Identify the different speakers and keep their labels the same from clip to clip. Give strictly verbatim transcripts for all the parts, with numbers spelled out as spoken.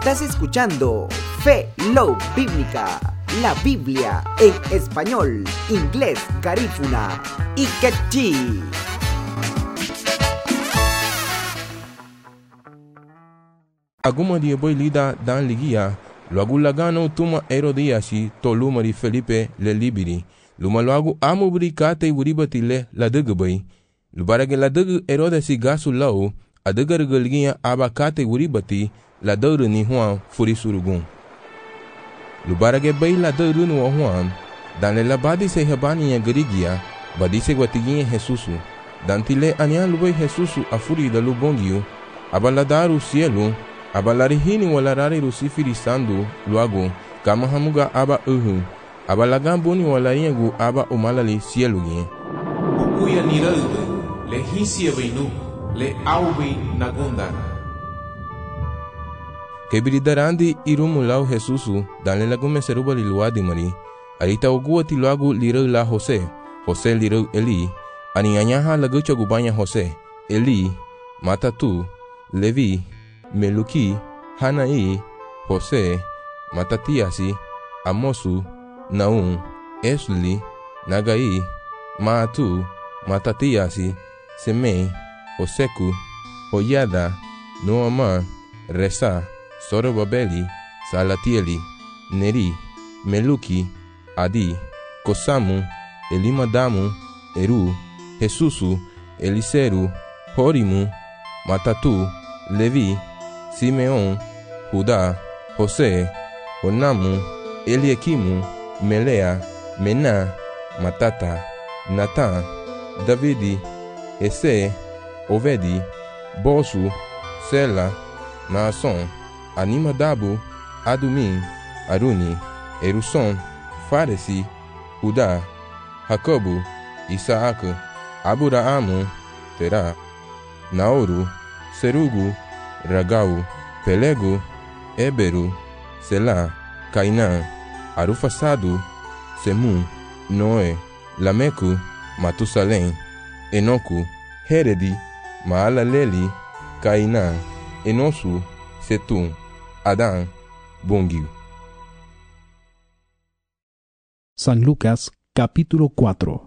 Speaker 1: Estás escuchando Fe Love Bíblica, la Biblia en español, inglés, garífuna y quechí.
Speaker 2: Aguma dia boy lida dan ligia, logo lagano tuma erodiashi to lumari Felipe le libiri. Luma logo amu bricate uribatile la degabay. Lubarage la deg erodasi gasu lau, a degargaligia abacate uribati, la deure ni Juan furisurugun. Lubarage bay la deure no Juan, dan le labadi se habani garigia, badise guatiguinha Jesusu. Dantile ania lubay Jesusu a furi da lubongiu, abaladaru cielo, abalarihini walarari rusifirisando luago, kama hamuga aba uhu, abalagambuni walariagu aba umalali cielugie.
Speaker 3: Ukuya niraude, le hisia veinu, le aubi nagundana.
Speaker 2: Kebridarandi irumulau Jesusu, danle lagume seruba liluadi mari, arita oguati luagu lirau la Jose, Jose lirau Eli, anianyaha lagucha gubanya Jose, Eli, Matatu, Levi, Meluki, Hanai, Jose, Matatiasi, Amosu, Naum, Esli, Nagai, Maatu, Matatiasi, Semei, Oseku, Hoyada, Noama, Resa, Sorobabeli, Salatieli, Neri, Meluki, Adi, Kosamu, Elimadamu, Eru, Jesusu, Eliseru, Horimu, Matatu, Levi, Simeon, Judá, José, Onamu, Eliakimu, Melea, Mená, Matata, Natã, Davidi, Esse, Ovedi, Bosu, Sela, Naason, Animadabu, Adumim, Aruni, Eruson, Faresi, Judá, Jacobo, Isaac, Aburaamu, Terá, Naoru, Serugu, Ragau, Pelego, Éberu, Selá, Cainã, Arufasado, Semu, Noé, Lameco, Matusalém, Enoco, Heredi, Maalaleli, Cainã, Enosu, Setum, Adán, Bongiu.
Speaker 4: San Lucas, capítulo cuatro.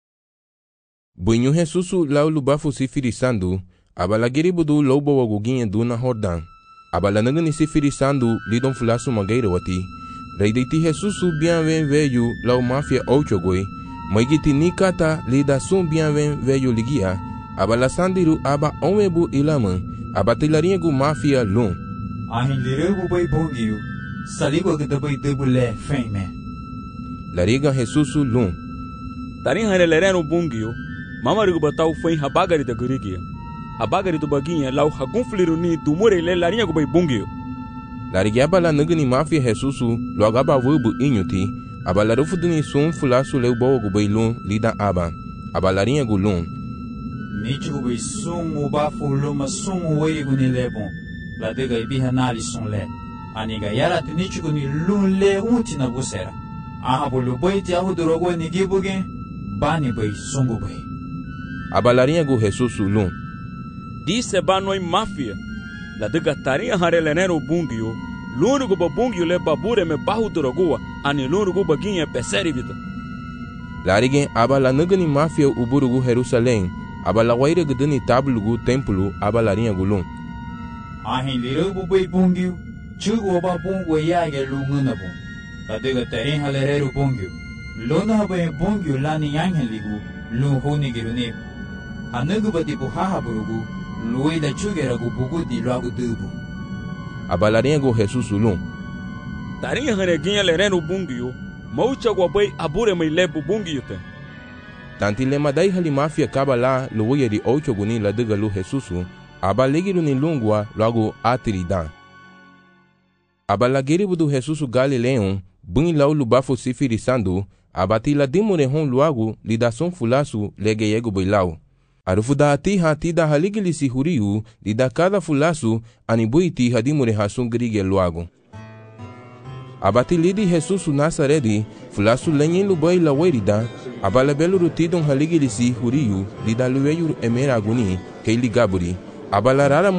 Speaker 2: Bunyu Jesusu lau lubafu sifirisando, abalagiribudu lobo waguginha duna Jordan. Abalanagani sifirisando lidon fulasu mageira wati. Reideiti Jesusu bienven veio lau mafia ochogoi. Maigiti nikata lida sum bienven veio ligia. Abalasandiru aba omebu ilaman. Abatilaringu mafia lum.
Speaker 5: Ahin liregu bai bongiu. Saligo gdabai debule feme.
Speaker 2: Lariga Jesusu lum.
Speaker 6: Tarin hanelereno bungio. Mamarigu batau foi habagari da gurigia. Habagari do baguinha lau hagunfliru ni dumure le larinha gu bai bungio.
Speaker 2: Larigiaba la nagani mafia Jesusu logaba vubu inyuti. Abalarufu duni sum fulasu leu boa gu bai lum lida aba. Abalarinha gu lum.
Speaker 5: Nichi gu bai sum ubafu luma sum uwei gu ni lebon. La dega ibiha nali sun le. Aniga yara tu nichi gu ni lum le unti na busera. Aha bulu bai ti ahu durogo ni gibuge. Bani bai sungu bai.
Speaker 2: Abalarinha gu Jesusu lum.
Speaker 6: Disse banoi mafia. La dega tarinha harelenero bungio. L'unico babungio le babure me bahu dorogoa. Ani l'unico baguinha peseri vida.
Speaker 2: Larigen abala nagani mafia uburugu Jerusalém. Abala waira gudani tablugu templo abalarinha gu lum.
Speaker 5: Ahin lirugu bai bungio. Chugu oba bungo yage lunguna bung. La dega tarinha halerero bungio. Lona bai bungio lani yangen ligu. Lunghoni girunebu. Anagu bati buhaha burugu. Luida chugeragu bugu di logo dubu.
Speaker 2: Abalarinha gu Jesusu lum.
Speaker 6: Tarinha haneguinha lereno bungio. Maucha guabai abure mai lebu bungio te.
Speaker 2: Tantile madai hali mafia kabala luia di ocho guni la dega lu Jesusu. Abalegiru ni lungua logo atiridan. Abalagiribu do Jesusu Galileon. Bun lau lubafu sifirisando. Abati la dimurehon luagu lidason fulasu legeyego boilau. Arufuda ati hati da haligilisi huriu lida cada fulasu anibuiti hadimurehasun grige luagu. Abati lidi Jesusu Nazaredi fulasu lenyen lubai la werida abalabelu rutidon haligilisi huriu lida lueyu emeraguni keili gaburi abalarara